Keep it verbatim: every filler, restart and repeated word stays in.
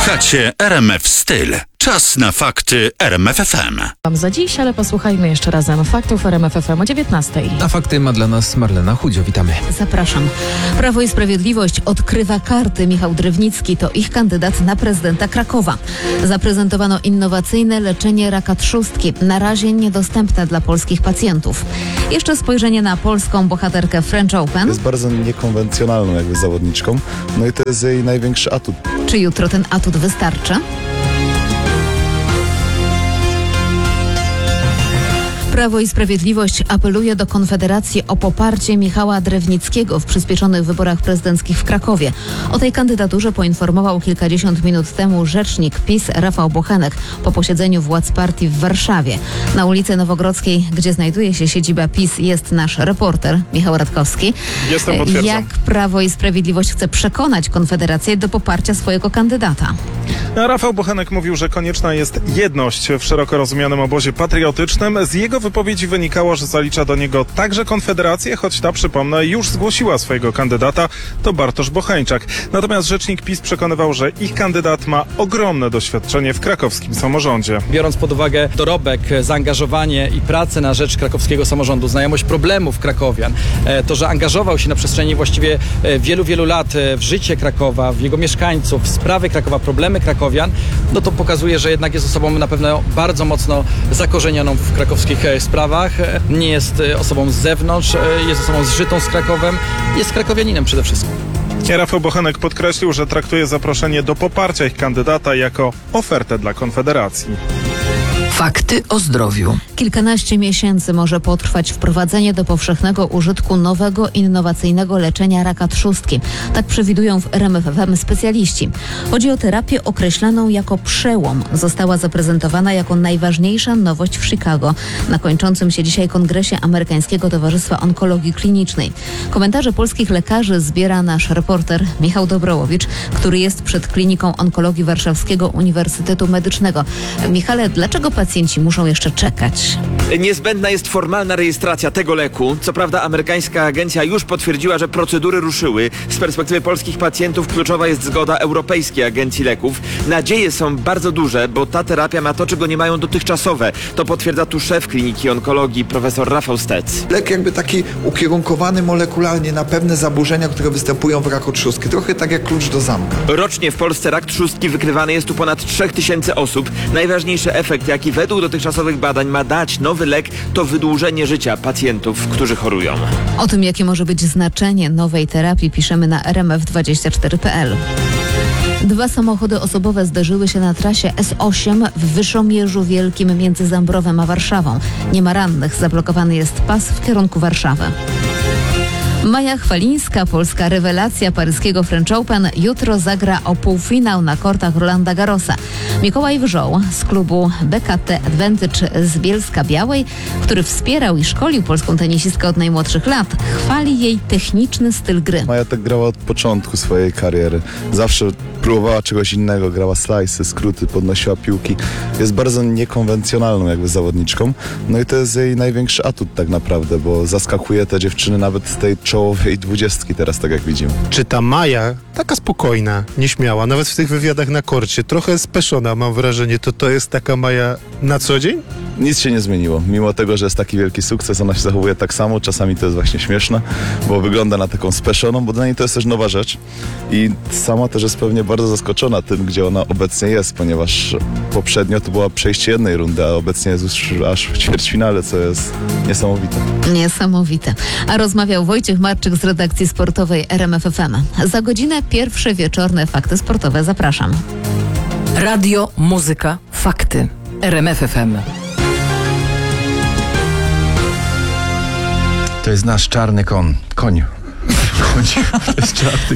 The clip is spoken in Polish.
Słuchacie R M F Styl. Czas na fakty R M F F M. Mam za dziś, ale posłuchajmy jeszcze razem faktów R M F F M o dziewiętnastej. A fakty ma dla nas Marlena Chudzio. Witamy. Zapraszam. Prawo i Sprawiedliwość odkrywa karty. Michał Drewnicki to ich kandydat na prezydenta Krakowa. Zaprezentowano innowacyjne leczenie raka trzustki. Na razie niedostępne dla polskich pacjentów. Jeszcze spojrzenie na polską bohaterkę French Open. Jest bardzo niekonwencjonalną jakby zawodniczką, no i to jest jej największy atut. Czy jutro ten atut wystarczy? Prawo i Sprawiedliwość apeluje do Konfederacji o poparcie Michała Drewnickiego w przyspieszonych wyborach prezydenckich w Krakowie. O tej kandydaturze poinformował kilkadziesiąt minut temu rzecznik PiS Rafał Bochenek po posiedzeniu władz partii w Warszawie. Na ulicy Nowogrodzkiej, gdzie znajduje się siedziba PiS, jest nasz reporter Michał Radkowski. Jestem, potwierdzam. Jak Prawo i Sprawiedliwość chce przekonać Konfederację do poparcia swojego kandydata? Rafał Bochenek mówił, że konieczna jest jedność w szeroko rozumianym obozie patriotycznym. Z jego wypowiedzi wynikało, że zalicza do niego także Konfederację, choć ta, przypomnę, już zgłosiła swojego kandydata, to Bartosz Bocheńczak. Natomiast rzecznik PiS przekonywał, że ich kandydat ma ogromne doświadczenie w krakowskim samorządzie. Biorąc pod uwagę dorobek, zaangażowanie i pracę na rzecz krakowskiego samorządu, znajomość problemów krakowian, to, że angażował się na przestrzeni właściwie wielu, wielu lat w życie Krakowa, w jego mieszkańców, w sprawy Krakowa, problemy krakowian, no to pokazuje, że jednak jest osobą na pewno bardzo mocno zakorzenioną w krakowskich sprawach. Nie jest osobą z zewnątrz, jest osobą zżytą z Krakowem, jest krakowianinem przede wszystkim. Rafał Bochenek podkreślił, że traktuje zaproszenie do poparcia ich kandydata jako ofertę dla Konfederacji. Fakty o zdrowiu. Kilkanaście miesięcy może potrwać wprowadzenie do powszechnego użytku nowego, innowacyjnego leczenia raka trzustki. Tak przewidują w R M F F M specjaliści. Chodzi o terapię określaną jako przełom. Została zaprezentowana jako najważniejsza nowość w Chicago na kończącym się dzisiaj kongresie Amerykańskiego Towarzystwa Onkologii Klinicznej. Komentarze polskich lekarzy zbiera nasz reporter Michał Dobrołowicz, który jest przed Kliniką Onkologii Warszawskiego Uniwersytetu Medycznego. Michale, dlaczego pacjenci muszą jeszcze czekać? Niezbędna jest formalna rejestracja tego leku. Co prawda amerykańska agencja już potwierdziła, że procedury ruszyły. Z perspektywy polskich pacjentów kluczowa jest zgoda Europejskiej Agencji Leków. Nadzieje są bardzo duże, bo ta terapia ma to, czego nie mają dotychczasowe. To potwierdza tu szef Kliniki Onkologii, profesor Rafał Stec. Lek jakby taki ukierunkowany molekularnie na pewne zaburzenia, które występują w raku trzustki. Trochę tak jak klucz do zamka. Rocznie w Polsce rak trzustki wykrywany jest tu ponad trzech tysięcy osób. Najważniejszy efekt, jaki według dotychczasowych badań ma dać nowy lek, to wydłużenie życia pacjentów, którzy chorują. O tym, jakie może być znaczenie nowej terapii, piszemy na R M F dwadzieścia cztery kropka P L. Dwa samochody osobowe zderzyły się na trasie S osiem w Wyszomierzu Wielkim między Zambrowem a Warszawą. Nie ma rannych, zablokowany jest pas w kierunku Warszawy. Maja Chwalińska, polska rewelacja paryskiego French Open, jutro zagra o półfinał na kortach Rolanda Garrosa. Mikołaj Wrzoł z klubu B K T Advantage z Bielska-Białej, który wspierał i szkolił polską tenisistkę od najmłodszych lat, chwali jej techniczny styl gry. Maja tak grała od początku swojej kariery. Zawsze próbowała czegoś innego, grała slice'y, skróty, podnosiła piłki. Jest bardzo niekonwencjonalną jakby zawodniczką. No i to jest jej największy atut tak naprawdę, bo zaskakuje te dziewczyny nawet z tej czołowej dwudziestki teraz, tak jak widzimy. Czy ta Maja, taka spokojna, nieśmiała, nawet w tych wywiadach na korcie, trochę speszona, mam wrażenie, to to jest taka Maja na co dzień? Nic się nie zmieniło. Mimo tego, że jest taki wielki sukces, ona się zachowuje tak samo. Czasami to jest właśnie śmieszne, bo wygląda na taką speszoną, bo dla niej to jest też nowa rzecz. I sama też jest pewnie bardzo zaskoczona tym, gdzie ona obecnie jest, ponieważ poprzednio to była przejście jednej rundy, a obecnie jest już aż w ćwierćfinale, co jest niesamowite. Niesamowite. A rozmawiał Wojciech Marczyk z redakcji sportowej R M F F M. Za godzinę pierwsze wieczorne fakty sportowe. Zapraszam. Radio, muzyka, fakty. R M F F M. To jest nasz czarny kon. Koń. Koń. To jest czarny